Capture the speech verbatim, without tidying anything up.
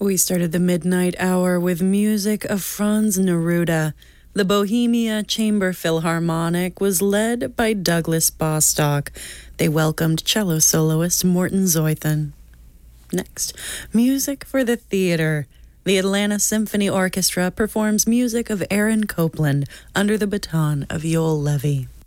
We started the midnight hour with music of Franz Neruda. The Bohemia Chamber Philharmonic was led by Douglas Bostock. They welcomed cello soloist Morton Zoythan. Next, music for the theater. The Atlanta Symphony Orchestra performs music of Aaron Copland under the baton of Yoel Levy.